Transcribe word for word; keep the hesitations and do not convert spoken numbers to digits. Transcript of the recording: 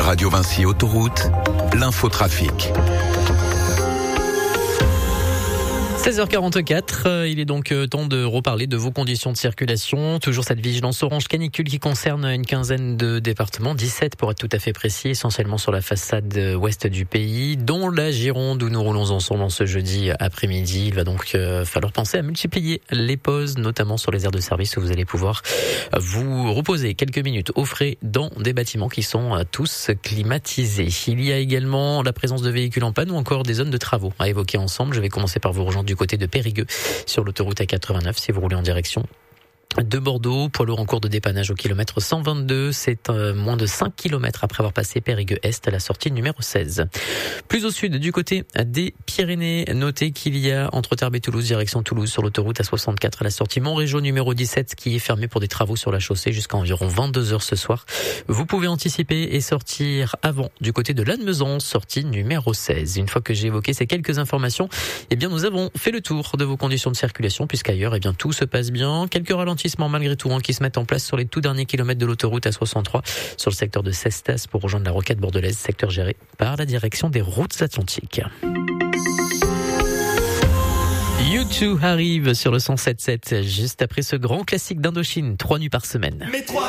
Radio Vinci Autoroute, l'infotrafic. seize heures quarante-quatre, il est donc temps de reparler de vos conditions de circulation. Toujours cette vigilance orange canicule qui concerne une quinzaine de départements, dix-sept pour être tout à fait précis, essentiellement sur la façade ouest du pays, dont la Gironde où nous roulons ensemble en ce jeudi après-midi. Il va donc falloir penser à multiplier les pauses, notamment sur les aires de service où vous allez pouvoir vous reposer quelques minutes au frais dans des bâtiments qui sont tous climatisés. Il y a également la présence de véhicules en panne ou encore des zones de travaux à évoquer ensemble. Je vais commencer par vous rejoindre du côté de Périgueux sur l'autoroute A quatre-vingt-neuf si vous roulez en direction de Bordeaux, poids lourd en cours de dépannage au kilomètre cent vingt-deux, c'est euh, moins de cinq kilomètres après avoir passé Périgueux-Est à la sortie numéro seize. Plus au sud, du côté des Pyrénées, notez qu'il y a entre Tarbes et Toulouse, direction Toulouse, sur l'autoroute A soixante-quatre à la sortie Montrégeau numéro dix-sept qui est fermée pour des travaux sur la chaussée jusqu'à environ vingt-deux heures ce soir. Vous pouvez anticiper et sortir avant du côté de Lannemezan, sortie numéro seize. Une fois que j'ai évoqué ces quelques informations, eh bien nous avons fait le tour de vos conditions de circulation puisqu'ailleurs, eh bien tout se passe bien. Quelques ralentissements malgré tout hein, qui se mettent en place sur les tout derniers kilomètres de l'autoroute A soixante-trois sur le secteur de Cestas pour rejoindre la rocade bordelaise, secteur géré par la direction des routes atlantiques. U deux arrive sur le cent sept virgule sept juste après ce grand classique d'Indochine, trois nuits par semaine.